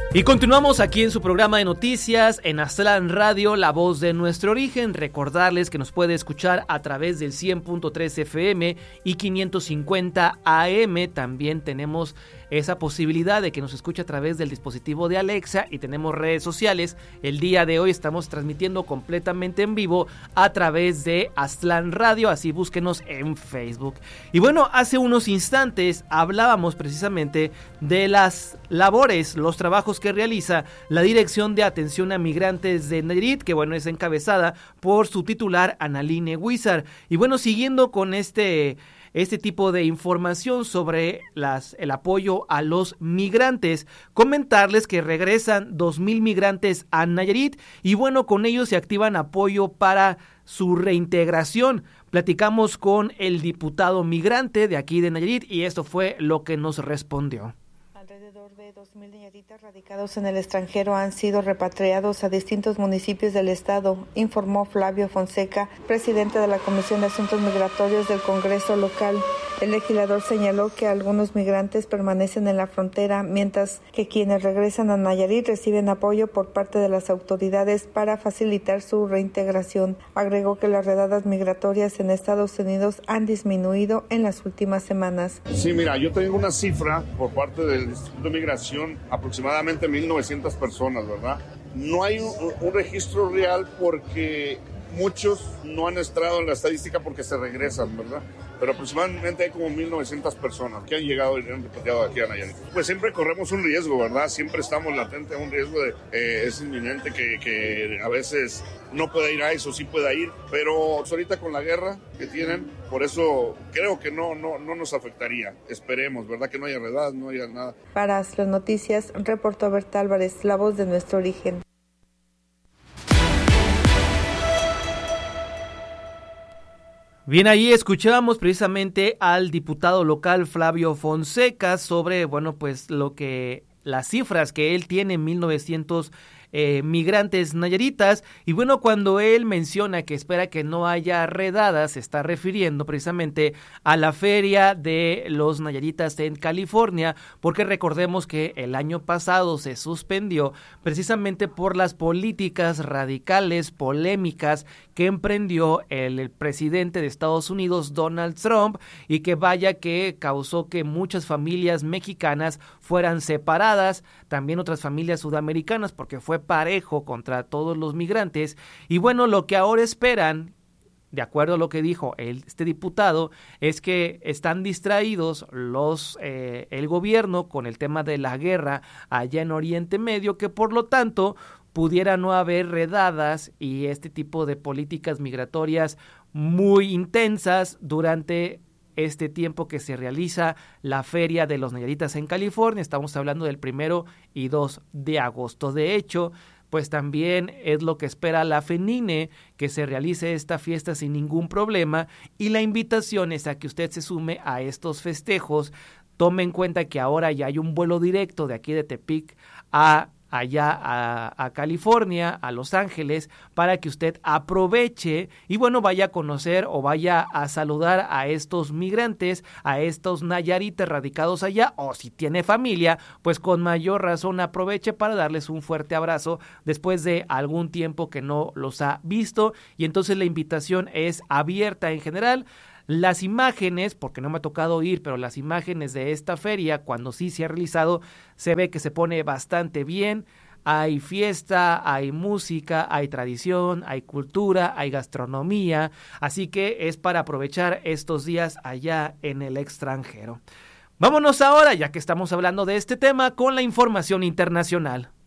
Y continuamos aquí en su programa de noticias en Aztlán Radio, la voz de nuestro origen. Recordarles que nos puede escuchar a través del 100.3 FM y 550 AM. También tenemos esa posibilidad de que nos escuche a través del dispositivo de Alexa y tenemos redes sociales. El día de hoy estamos transmitiendo completamente en vivo a través de Aztlán Radio, así búsquenos en Facebook. Y bueno, hace unos instantes hablábamos precisamente de las labores, los trabajos que realiza la Dirección de Atención a Migrantes de Nayarit, que bueno, es encabezada por su titular Analine Huizar. Y bueno, siguiendo con este tipo de información sobre el apoyo a los migrantes, comentarles que regresan 2,000 migrantes a Nayarit y bueno, con ellos se activan apoyo para su reintegración. Platicamos con el diputado migrante de aquí de Nayarit y esto fue lo que nos respondió. Alrededor de 2,000 nayaritas radicados en el extranjero han sido repatriados a distintos municipios del estado, informó Flavio Fonseca, presidente de la Comisión de Asuntos Migratorios del Congreso local. El legislador señaló que algunos migrantes permanecen en la frontera, mientras que quienes regresan a Nayarit reciben apoyo por parte de las autoridades para facilitar su reintegración. Agregó que las redadas migratorias en Estados Unidos han disminuido en las últimas semanas. Sí, mira, yo tengo una cifra por parte del Instituto de Migración, aproximadamente 1,900 personas, ¿verdad? No hay un registro real porque muchos no han entrado en la estadística porque se regresan, ¿verdad? Pero aproximadamente hay como 1,900 personas que han llegado y han repatriado aquí a Nayarit. Pues siempre corremos un riesgo, ¿verdad? Siempre estamos latentes a un riesgo es inminente que a veces no pueda ir a eso, sí pueda ir, pero ahorita con la guerra que tienen, por eso creo que no nos afectaría. Esperemos, ¿verdad? Que no haya redadas, no haya nada. Para las noticias, reportó Berta Álvarez, la voz de nuestro origen. Bien, ahí escuchábamos precisamente al diputado local Flavio Fonseca sobre, bueno, pues las cifras que él tiene, 1,900 migrantes nayaritas, y bueno, cuando él menciona que espera que no haya redadas, se está refiriendo precisamente a la feria de los nayaritas en California, porque recordemos que el año pasado se suspendió precisamente por las políticas radicales, polémicas que emprendió el presidente de Estados Unidos, Donald Trump, y que vaya que causó que muchas familias mexicanas fueran separadas, también otras familias sudamericanas, porque fue parejo contra todos los migrantes. Y bueno, lo que ahora esperan, de acuerdo a lo que dijo este diputado, es que están distraídos el gobierno con el tema de la guerra allá en Oriente Medio, que por lo tanto pudiera no haber redadas y este tipo de políticas migratorias muy intensas durante este tiempo que se realiza la Feria de los Nayaritas en California. Estamos hablando del 1 y 2 de agosto. De hecho, pues también es lo que espera la FENINE, que se realice esta fiesta sin ningún problema, y la invitación es a que usted se sume a estos festejos. Tome en cuenta que ahora ya hay un vuelo directo de aquí de Tepic a California, a Los Ángeles, para que usted aproveche y bueno, vaya a conocer o vaya a saludar a estos migrantes, a estos nayaritas radicados allá, o si tiene familia, pues con mayor razón aproveche para darles un fuerte abrazo después de algún tiempo que no los ha visto. Y entonces la invitación es abierta en general. Las imágenes, porque no me ha tocado ir, pero las imágenes de esta feria, cuando sí se ha realizado, se ve que se pone bastante bien. Hay fiesta, hay música, hay tradición, hay cultura, hay gastronomía. Así que es para aprovechar estos días allá en el extranjero. Vámonos ahora, ya que estamos hablando de este tema, con la información internacional.